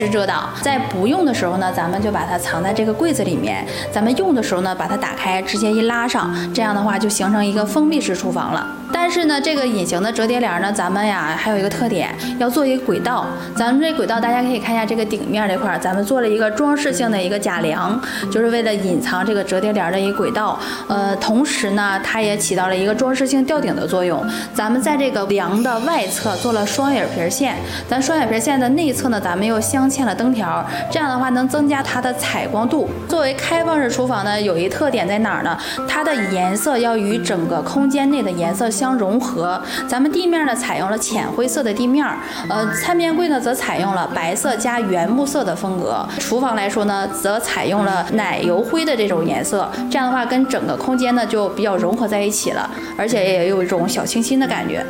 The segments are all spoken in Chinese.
遮挡。在不用的时候呢，咱们就把它藏在这个柜子里面，咱们用的时候呢，把它打开，直接一拉上，这样的话就形成一个封闭式厨房了。但是呢，这个隐形的折叠帘呢，咱们呀还有一个特点，要做一个轨道。咱们这轨道大家可以看一下这个顶面这块，咱们做了一个装饰性的一个假梁，就是为了隐藏这个折叠帘的一个轨道。同时呢，它也起到了一个装饰性吊顶的作用。咱们在这个梁的外侧做了双眼皮线，咱双眼皮线的内侧呢，咱们又镶嵌了灯条，这样的话能增加它的采光度。作为开放式厨房呢，有一特点在哪儿呢？它的颜色要与整个空间内的颜色相融合。咱们地面呢采用了浅灰色的地面，餐边柜呢则采用了白色加原木色的风格。厨房来说呢，则采用了奶油灰的这种颜色，这样的话跟整个空间呢就比较融合在一起了，而且也有一种小清新的感觉。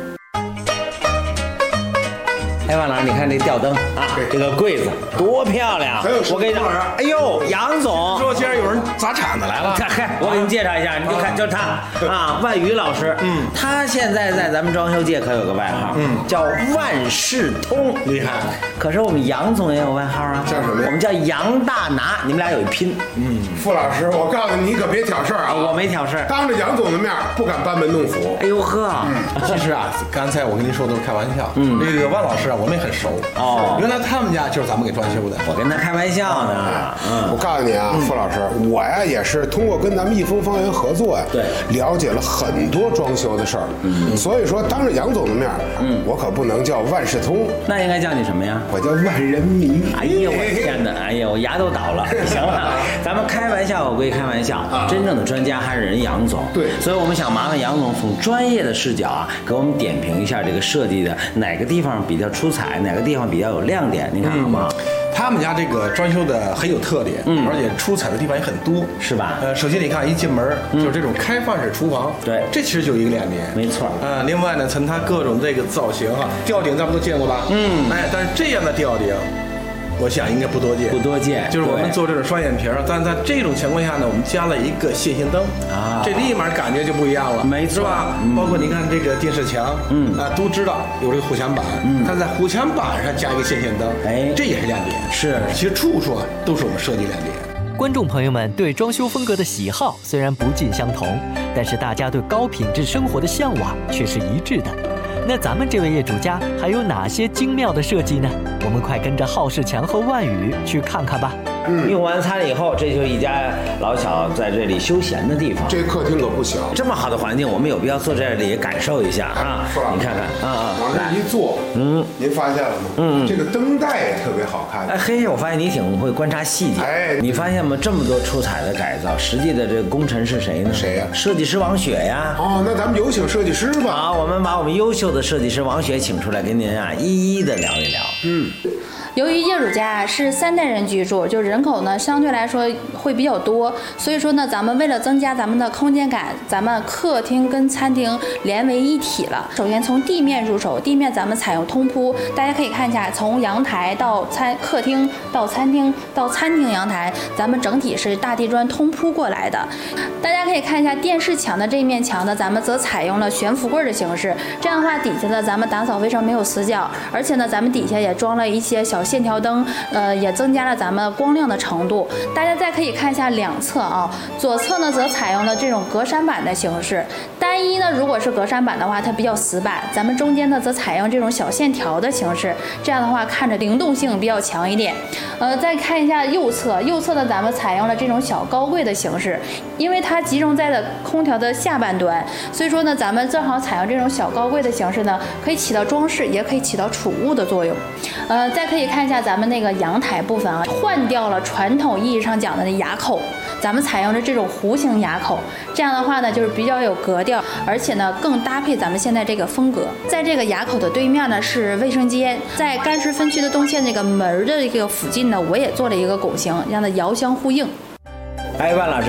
哎，万老师，你看这吊灯啊，这个柜子多漂亮！我跟你讲，哎呦，杨总说今儿有人砸铲子来了。 嗨，我给你介绍一下，你就看，就是他啊，万宇老师。他现在在咱们装修界可有个外号，叫万事通， 厉害。 可是我们杨总也有外号啊， 叫什么呀？ 我们叫杨大拿，你们俩有一拼。 傅老师，我告诉你，你可别挑事儿啊！ 我没挑事儿， 当着杨总的面不敢班门弄斧。 哎呦呵， 其实啊，刚才我跟您说都是开玩笑。这个万老师啊，我们也很熟哦。原来他们家就是咱们给装修的。 我跟他开玩笑呢。 我告诉你啊，傅老师，我呀也是通过跟咱们益丰方圆合作呀， 对， 了解了很多装修的事儿。所以说当着杨总的面，我可不能叫万事通， 那应该叫你什么呀？ 我叫万人迷。 哎呀，我天哪！哎呀，我牙都倒了。行了，咱们开玩笑归开玩笑，真正的专家还是人杨总。 对， 所以我们想麻烦杨总从专业的视角啊，给我们点评一下这个设计的哪个地方比较出彩，哪个地方比较有亮点，你看好不好？ 他们家这个装修的很有特点，而且出彩的地方也很多， 是吧？ 首先你看一进门就是这种开放式厨房， 对， 这其实就有一个亮点， 没错。 另外呢，从它各种这个造型哈，吊顶咱们都见过吧？但是这样的吊顶，我想应该不多见， 不多见。 就是我们做这种双眼皮儿，但在这种情况下呢，我们加了一个线性灯啊，这立马感觉就不一样了， 没错， 是吧？包括你看这个电视墙，都知道有这个护墙板，但在护墙板上加一个线性灯，哎，这也是亮点。 是， 其实处处都是我们设计亮点。 观众朋友们对装修风格的喜好虽然不尽相同，但是大家对高品质生活的向往却是一致的。那咱们这位业主家还有哪些精妙的设计呢？我们快跟着浩世强和万宇去看看吧。 用完餐以后，这就是一家老小在这里休闲的地方。 这客厅可不小， 这么好的环境，我们有必要坐这里感受一下啊！你看看往这一坐，您发现了吗？这个灯带也特别好看。 哎嘿，我发现你挺会观察细节。 哎， 你发现吗？这么多出彩的改造，实际的这个功臣是谁呢？ 谁呀？ 设计师王雪呀。 哦，那咱们有请设计师吧。 好，我们把我们优秀的设计师王雪请出来，跟您啊一一的聊一聊。 由于业主家是3代人居住，就人口呢相对来说会比较多，所以说呢，咱们为了增加咱们的空间感，咱们客厅跟餐厅连为一体了。首先从地面入手，地面咱们采用通铺，大家可以看一下，从阳台到客厅到餐厅到餐厅阳台，咱们整体是大地砖通铺过来的。大家可以看一下电视墙的这一面墙呢，咱们则采用了悬浮柜的形式，这样的话底下呢咱们打扫卫生没有死角，而且呢咱们底下也装了一些小线条灯，也增加了咱们光亮的程度。大家再可以看一下两侧啊，左侧呢则采用了这种格栅板的形式，单一呢如果是格栅板的话，它比较死板，咱们中间呢则采用这种小线条的形式，这样的话看着灵动性比较强一点。再看一下右侧，右侧呢咱们采用了这种小高柜的形式，因为它集中在了空调的下半端，所以说呢咱们正好采用这种小高柜的形式呢，可以起到装饰，也可以起到储物的作用。再可以看一下咱们那个阳台部分啊，换掉了传统意义上讲的牙口，咱们采用的这种弧形牙口，这样的话呢就是比较有格调，而且呢更搭配咱们现在这个风格。在这个牙口的对面呢是卫生间，在干湿分区的动线这个门的这个附近呢，我也做了一个拱形，让它遥相呼应。 哎，万老师，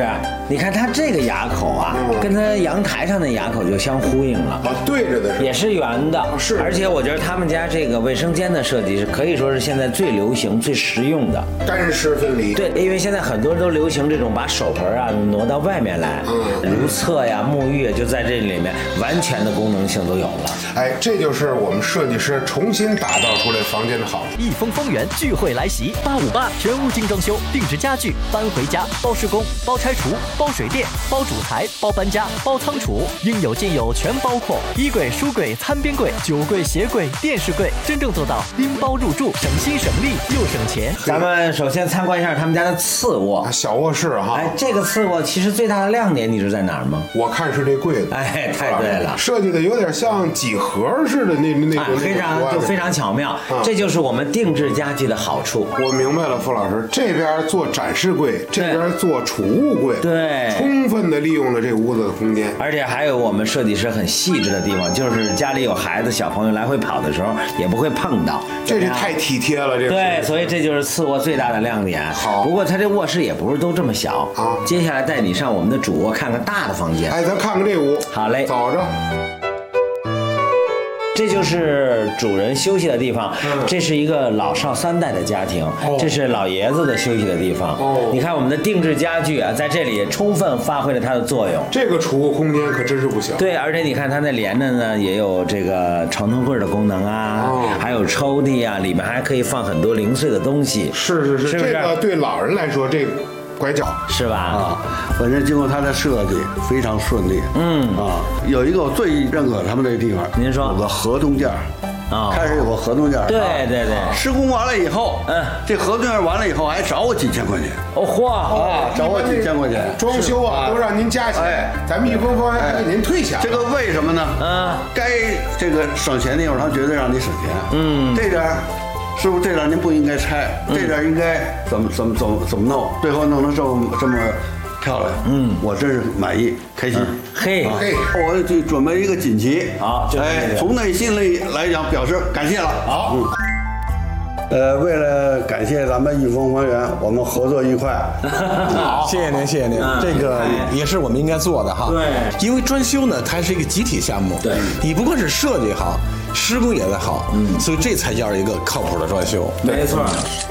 你看它这个牙口啊，跟它阳台上的牙口就相呼应了。 对着的是， 也是圆的， 是。 而且我觉得他们家这个卫生间的设计是可以说是现在最流行、最实用的。 干湿分离。 对，因为现在很多人都流行这种把手盆啊挪到外面来，如厕呀、沐浴就在这里面，完全的功能性都有了。 哎，这就是我们设计师重新打造出来房间的好处。 益丰方圆聚会来袭，858全屋精装修，定制家具，搬回家，包施工，包拆除，包水电，包主材，包搬家，包仓储，应有尽有，全包括。衣柜、书柜、餐边柜、酒柜、鞋柜、电视柜，真正做到拎包入住，省心省力又省钱。 咱们首先参观一下他们家的次卧， 小卧室哈。 哎，这个次卧其实最大的亮点，你知道在哪儿吗？ 我看是这柜子。 哎，太对了， 设计的有点像几何似的那种， 非常巧妙。这就是我们定制家具的好处。 我明白了，傅老师，这边做展示柜，这边做储物柜， 对， 充分的利用了这屋子的空间。 而且还有我们设计师很细致的地方，就是家里有孩子、小朋友来回跑的时候也不会碰到。 这是太体贴了，这对，所以这就是次卧最大的亮点。 好， 不过它这卧室也不是都这么小啊。接下来带你上我们的主卧看看大的房间。 哎，咱看看这屋。 好嘞， 走着。 这就是主人休息的地方，这是一个老少3代的家庭，这是老爷子的休息的地方。你看我们的定制家具啊，在这里充分发挥了它的作用。 这个储物空间可真是不小。 对，而且你看它那连着呢，也有这个床头柜的功能啊，还有抽屉啊，里面还可以放很多零碎的东西。 是， 是不是？ 这个对老人来说，这个拐角是吧？ 啊，反正经过它的设计非常顺利。有一个我最认可他们这个地方， 您说有个合同件开始有个合同件， 对， 施工完了以后，这合同件完了以后还找我几千块钱。 哦嚯找我几千块钱， 装修啊都让您加钱，咱们益丰方圆还给您退钱。 这个为什么呢？该这个省钱的地方，他绝对让你省钱。这点师傅，这点您不应该拆，这点应该怎么弄，最后弄成这么漂亮。我真是满意，开心。 嘿， 我就准备一个锦旗， 好， 从内心里来讲表示感谢了。 好， 为了感谢咱们益丰方圆，我们合作愉快。 好，谢谢您，谢谢您。这个也是我们应该做的哈。 对， 因为装修呢，它是一个集体项目。 对， 你不光是设计好，施工也得好。所以这才叫一个靠谱的装修。 没错。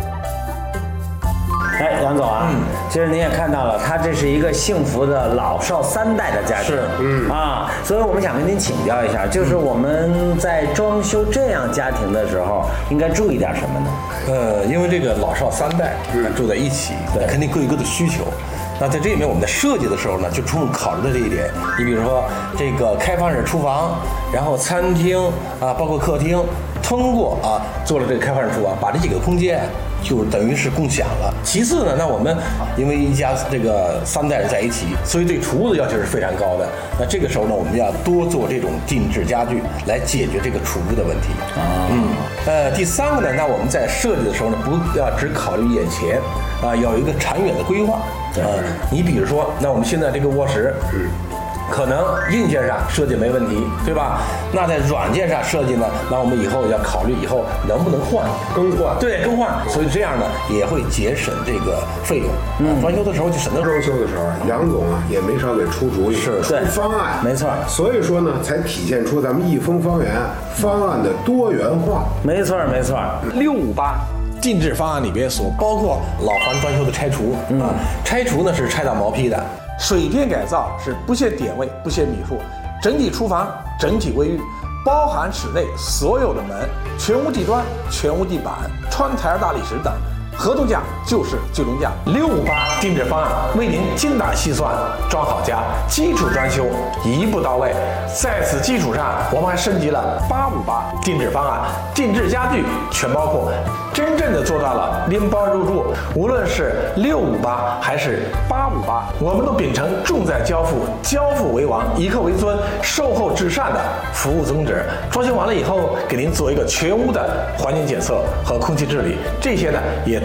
哎，杨总啊，其实您也看到了，他这是一个幸福的老少3代的家庭，所以我们想跟您请教一下，就是我们在装修这样家庭的时候，应该注意点什么呢？ 因为这个老少3代住在一起，肯定各有各的需求。那在这里面，我们在设计的时候呢，就充分考虑了这一点。你比如说这个开放式厨房，然后餐厅啊，包括客厅，通过做了这个开放式厨房，把这几个空间就等于是共享了。其次呢，那我们因为一家这个3代人在一起，所以对储物的要求是非常高的。那这个时候呢，我们要多做这种定制家具来解决这个储物的问题。第3个呢，那我们在设计的时候呢，不要只考虑眼前有一个长远的规划。你比如说，那我们现在这个卧室，可能硬件上设计没问题，对吧？那在软件上设计呢，那我们以后要考虑以后能不能更换。对，更换。所以这样呢，也会节省这个费用。装修的时候就省得。 装修的时候，杨总也没少给出主意，出方案。 没错。 所以说呢，才体现出咱们益丰方圆方案的多元化。 没错。 658。定制方案里边所包括老房装修的拆除，拆除呢是拆到毛坯的，水电改造是不限点位、不限米数，整体厨房、整体卫浴，包含室内所有的门、全屋地砖、全屋地板、窗台大理石等。合同价就是最终价。658定制方案为您精打细算装好家，基础装修一步到位。在此基础上，我们还升级了858定制方案，定制家具全包括，真正的做到了拎包入住。无论是658还是858，我们都秉承重在交付、交付为王、以客为尊、售后至上的服务宗旨。装修完了以后，给您做一个全屋的环境检测和空气治理，这些呢也都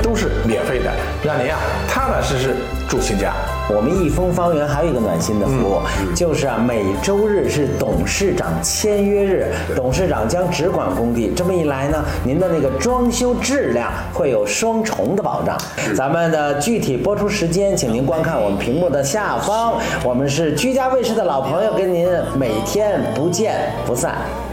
都是免费的，让您踏踏实实住新家。 我们益丰方圆还有一个暖心的服务，就是每周日是董事长签约日，董事长将只管工地。这么一来呢，您的那个装修质量会有双重的保障。咱们的具体播出时间，请您观看我们屏幕的下方。我们是居家卫视的老朋友，跟您每天不见不散。